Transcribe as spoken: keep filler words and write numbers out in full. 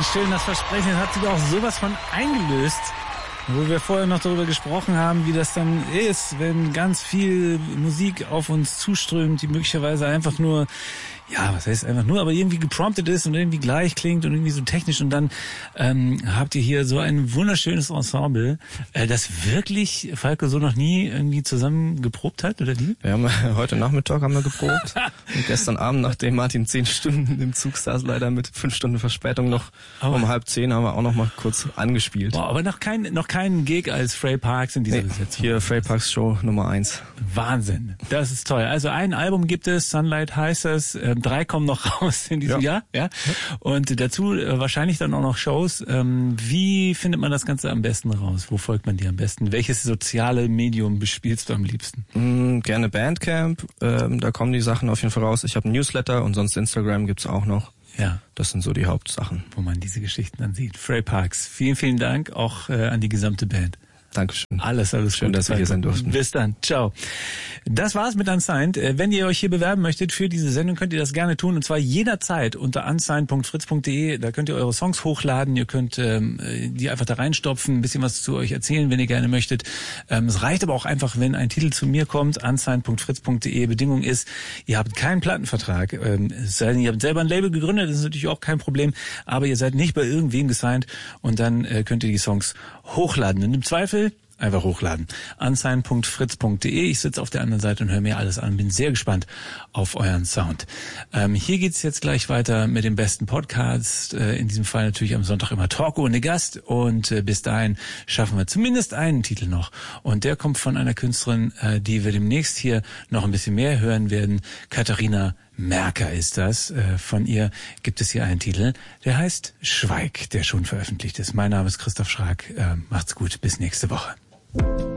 schön, das Versprechen hat sich auch sowas von eingelöst. Wo wir vorher noch darüber gesprochen haben, wie das dann ist, wenn ganz viel Musik auf uns zuströmt, die möglicherweise einfach nur, ja, was heißt einfach nur, aber irgendwie gepromptet ist und irgendwie gleich klingt und irgendwie so technisch. Und dann ähm, habt ihr hier so ein wunderschönes Ensemble, äh, das wirklich Falco so noch nie irgendwie zusammen geprobt hat, oder wie? Wir haben heute Nachmittag haben wir geprobt und gestern Abend, nachdem Martin zehn Stunden im Zug saß, leider mit fünf Stunden Verspätung noch aber um halb zehn, haben wir auch noch mal kurz angespielt. Boah, aber noch kein noch kein Gig als Frey Parks in dieser nee, Besetzung. Hier Frey Parks Show Nummer eins. Wahnsinn, das ist toll. Also ein Album gibt es, Sunlight heißt es, ähm, drei kommen noch raus in diesem ja. Jahr, ja. Und dazu äh, wahrscheinlich dann auch noch Shows. Ähm, wie findet man das Ganze am besten raus? Wo folgt man dir am besten? Welches soziale Medium bespielst du am liebsten? Mm, gerne Bandcamp, ähm, da kommen die Sachen auf jeden Fall raus. Ich habe ein Newsletter und sonst Instagram gibt's auch noch. Ja. Das sind so die Hauptsachen. Wo man diese Geschichten dann sieht. Frey Parks, vielen, vielen Dank auch äh, an die gesamte Band. Dankeschön. Alles, alles Schön, gut. dass wir hier sein durften. Bis dann. Ciao. Das war's mit Unsigned. Wenn ihr euch hier bewerben möchtet für diese Sendung, könnt ihr das gerne tun. Und zwar jederzeit unter unsigned punkt fritz punkt de. Da könnt ihr eure Songs hochladen. Ihr könnt ähm, die einfach da reinstopfen, ein bisschen was zu euch erzählen, wenn ihr gerne möchtet. Ähm, es reicht aber auch einfach, wenn ein Titel zu mir kommt. unsigned punkt fritz punkt de. Bedingung ist, ihr habt keinen Plattenvertrag. Ähm, es sei denn, ihr habt selber ein Label gegründet. Das ist natürlich auch kein Problem. Aber ihr seid nicht bei irgendwem gesigned. Und dann äh, könnt ihr die Songs hochladen. Und im Zweifel einfach hochladen. unsigned punkt fritz punkt de. Ich sitze auf der anderen Seite und höre mir alles an. Bin sehr gespannt auf euren Sound. Ähm, hier geht's jetzt gleich weiter mit dem besten Podcast. Äh, in diesem Fall natürlich am Sonntag immer Talk ohne Gast. Und äh, bis dahin schaffen wir zumindest einen Titel noch. Und der kommt von einer Künstlerin, äh, die wir demnächst hier noch ein bisschen mehr hören werden. Katharina Merker ist das. Äh, von ihr gibt es hier einen Titel, der heißt Schweig, der schon veröffentlicht ist. Mein Name ist Christoph Schrag. Äh, macht's gut. Bis nächste Woche.